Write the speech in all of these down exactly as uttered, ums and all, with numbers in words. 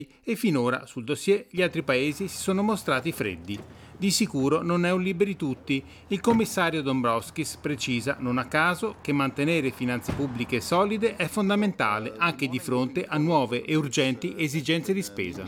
e finora sul dossier gli altri paesi si sono mostrati freddi. Di sicuro non è un liberi tutti. Il commissario Dombrovskis precisa, non a caso, che mantenere finanze pubbliche solide è fondamentale anche di fronte a nuove e urgenti esigenze di spesa.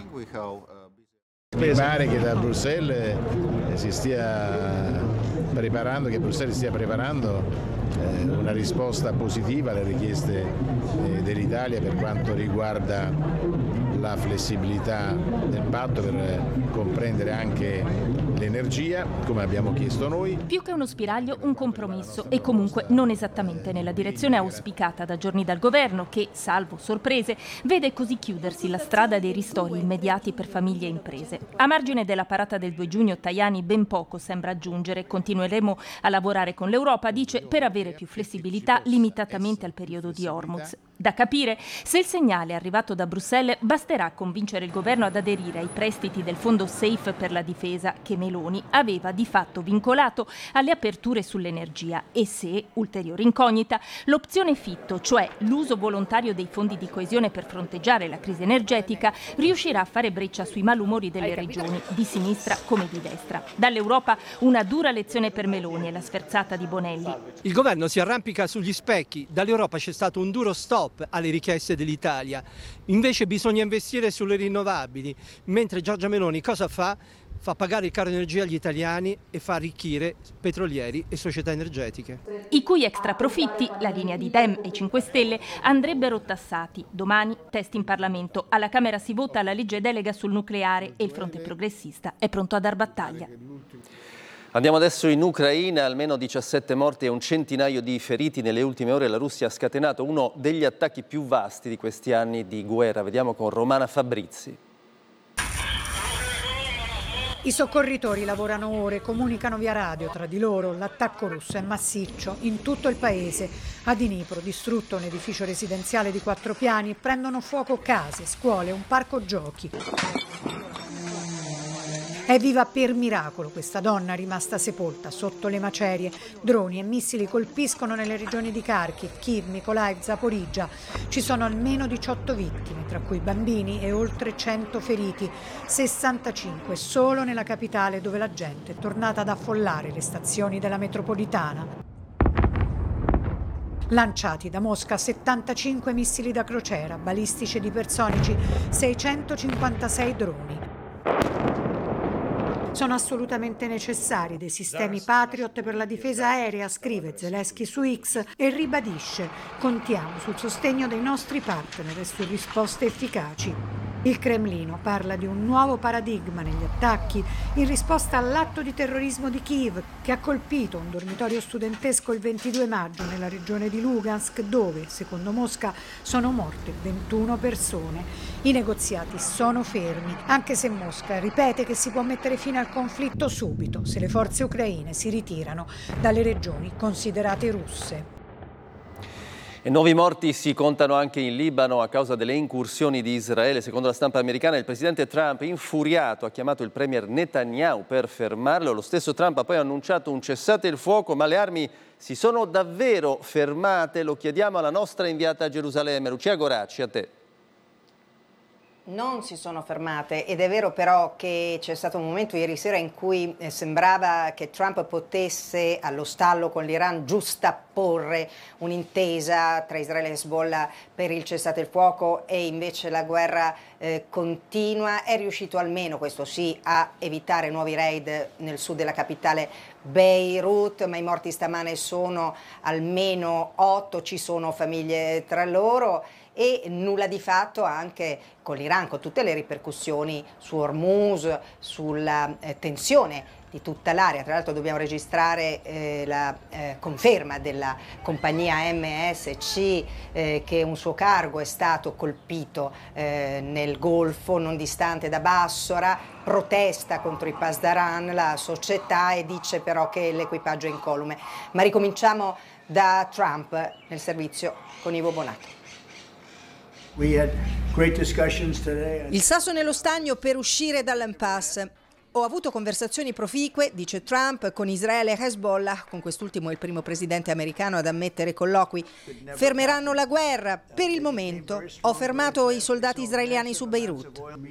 Mi pare che da Bruxelles si stia preparando, che Bruxelles stia preparando eh, una risposta positiva alle richieste eh, dell'Italia per quanto riguarda la flessibilità del patto per comprendere anche l'energia, come abbiamo chiesto noi. Più che uno spiraglio, un compromesso e comunque non esattamente nella direzione auspicata da giorni dal governo che, salvo sorprese, vede così chiudersi la strada dei ristori immediati per famiglie e imprese. A margine della parata del due giugno Tajani ben poco sembra aggiungere. Continueremo a lavorare con l'Europa, dice, per avere più flessibilità limitatamente al periodo di Hormuz. Da capire se il segnale arrivato da Bruxelles basterà convincere il governo ad aderire ai prestiti del fondo Safe per la difesa che Meloni aveva di fatto vincolato alle aperture sull'energia e se, ulteriore incognita, l'opzione Fitto, cioè l'uso volontario dei fondi di coesione per fronteggiare la crisi energetica, riuscirà a fare breccia sui malumori delle regioni, di sinistra come di destra. Dall'Europa una dura lezione per Meloni e la sferzata di Bonelli. Il governo si arrampica sugli specchi, dall'Europa c'è stato un duro stop alle richieste dell'Italia, invece bisogna investire sulle rinnovabili, mentre Giorgia Meloni cosa fa? Fa pagare il caro energia agli italiani e fa arricchire petrolieri e società energetiche. I cui extra profitti, la linea di Dem e cinque Stelle, andrebbero tassati. Domani test in Parlamento. Alla Camera si vota la legge delega sul nucleare e il fronte progressista è pronto a dar battaglia. Andiamo adesso in Ucraina, almeno diciassette morti e un centinaio di feriti. Nelle ultime ore la Russia ha scatenato uno degli attacchi più vasti di questi anni di guerra. Vediamo con Romana Fabrizi. I soccorritori lavorano ore, comunicano via radio tra di loro. L'attacco russo è massiccio in tutto il paese. A Dnipro, distrutto un edificio residenziale di quattro piani, prendono fuoco case, scuole, un parco giochi. È viva per miracolo questa donna rimasta sepolta sotto le macerie. Droni e missili colpiscono nelle regioni di Kharkiv, Kiev, Mykolaiv, Zaporizhzhia. Ci sono almeno diciotto vittime, tra cui bambini e oltre cento feriti, sessantacinque solo nella capitale dove la gente è tornata ad affollare le stazioni della metropolitana. Lanciati da Mosca settantacinque missili da crociera, balistici ed ipersonici, seicentocinquantasei droni. Sono assolutamente necessari dei sistemi Patriot per la difesa aerea, scrive Zelensky su X e ribadisce: contiamo sul sostegno dei nostri partner e su risposte efficaci. Il Cremlino parla di un nuovo paradigma negli attacchi in risposta all'atto di terrorismo di Kiev che ha colpito un dormitorio studentesco il ventidue maggio nella regione di Lugansk dove, secondo Mosca, sono morte ventuno persone. I negoziati sono fermi, anche se Mosca ripete che si può mettere fine al conflitto subito se le forze ucraine si ritirano dalle regioni considerate russe. E nuovi morti si contano anche in Libano a causa delle incursioni di Israele. Secondo la stampa americana, il presidente Trump, infuriato, ha chiamato il premier Netanyahu per fermarlo. Lo stesso Trump ha poi annunciato un cessate il fuoco, ma le armi si sono davvero fermate? Lo chiediamo alla nostra inviata a Gerusalemme, Lucia Goracci, a te. Non si sono fermate ed è vero però che c'è stato un momento ieri sera in cui eh, sembrava che Trump potesse allo stallo con l'Iran giustapporre un'intesa tra Israele e Hezbollah per il cessate il fuoco e invece la guerra eh, continua. È riuscito almeno, questo sì, a evitare nuovi raid nel sud della capitale Beirut, ma i morti stamane sono almeno otto, ci sono famiglie tra loro. E nulla di fatto anche con l'Iran, con tutte le ripercussioni su Hormuz, sulla eh, tensione di tutta l'area. Tra l'altro dobbiamo registrare eh, la eh, conferma della compagnia M S C eh, che un suo cargo è stato colpito eh, nel Golfo, non distante da Bassora, protesta contro i Pasdaran, la società, e dice però che l'equipaggio è incolume. Ma ricominciamo da Trump nel servizio con Ivo Bonato. Il sasso nello stagno per uscire dall'impasse. Ho avuto conversazioni proficue, dice Trump, con Israele e Hezbollah, con quest'ultimo il primo presidente americano ad ammettere colloqui. Fermeranno la guerra, per il momento. Ho fermato i soldati israeliani su Beirut.